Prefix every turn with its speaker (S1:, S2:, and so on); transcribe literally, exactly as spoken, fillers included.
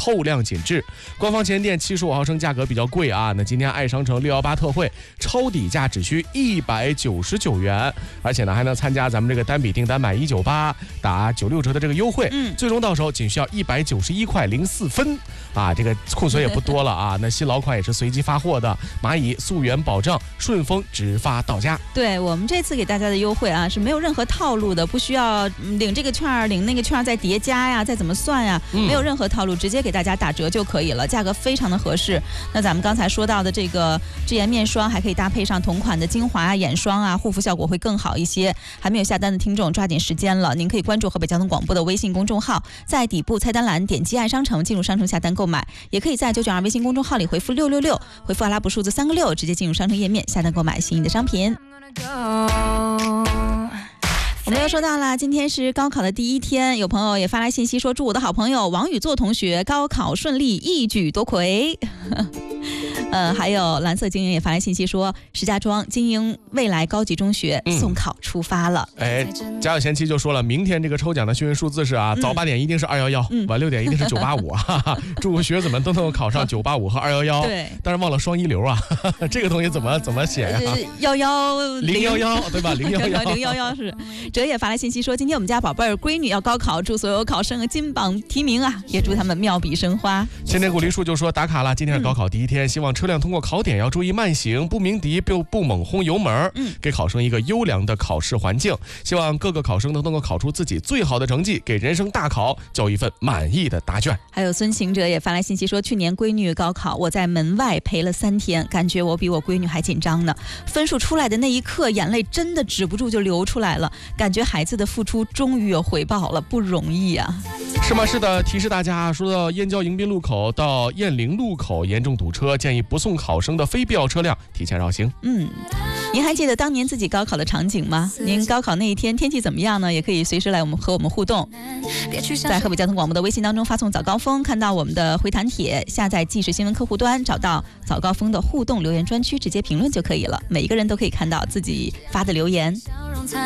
S1: 透亮紧致。官方旗舰店七十五毫升价格比较贵啊，那今天爱商城六一八特惠超底价只需一百九十九元，而且呢还能参加咱们这个单笔订单买一九八打九六折的这个优惠，嗯，最终到手仅需要一百九十一块零四分啊，这个库存也不多了啊。那新老款也是随机发货的，蚂蚁溯源保障，顺丰直发到家。
S2: 对，我们这次给大家的优惠啊是没有任何套路的，不需要领这个券领那个券再叠加呀，再怎么算呀，没有任何套路，直接给大家打折就可以了，价格非常的合适。那咱们刚才说到的这个智颜面霜还可以搭配上同款的精华啊、眼霜啊，护肤效果会更好一些。还没有下单的听众抓紧时间了，您可以关注河北交通广播的微信公众号，在底部菜单栏点击爱商城进入商城下单购买，也可以在九九二微信公众号里回复六六六，回复阿拉伯数字三个六，直接进入商城页面下单购买心仪的商品。我们又说到了，今天是高考的第一天，有朋友也发来信息说，祝我的好朋友王宇作同学高考顺利，一举夺魁。呃，还有蓝色精英也发来信息说，石家庄精英未来高级中学送考出发了。
S1: 嗯、哎，家有贤妻就说了，明天这个抽奖的幸运数字是啊，早八点一定是二幺幺，晚六点一定是九八五啊。祝学子们都能够考上九八五和二幺幺。对，但是忘了双一流啊，这个东西怎么怎么写呀？
S2: 幺幺
S1: 零幺幺对吧？零幺幺
S2: 零幺幺是。哲也发来信息说，今天我们家宝贝儿闺女要高考，祝所有考生金榜题名啊，也祝他们妙笔生花。
S1: 千年古梨树就说打卡了，今天是高考第一天，嗯、希望车辆通过考点要注意慢行，不鸣笛，不不猛轰油门，嗯，给考生一个优良的考试环境。希望各个考生都能够考出自己最好的成绩，给人生大考交一份满意的答卷。
S2: 还有孙行者也发来信息说，去年闺女高考，我在门外陪了三天，感觉我比我闺女还紧张呢。分数出来的那一刻，眼泪真的止不住就流出来了，感觉孩子的付出终于有回报了，不容易啊。
S1: 是吗？是的，提示大家，说到燕郊迎宾路口到燕陵路口严重堵车，建议不送考生的非必要车辆提前绕行。
S2: 嗯，您还记得当年自己高考的场景吗？您高考那一天天气怎么样呢？也可以随时来我们和我们互动，在河北交通广播的微信当中发送早高峰，看到我们的回弹帖，下载即时新闻客户端，找到早高峰的互动留言专区，直接评论就可以了，每一个人都可以看到自己发的留言。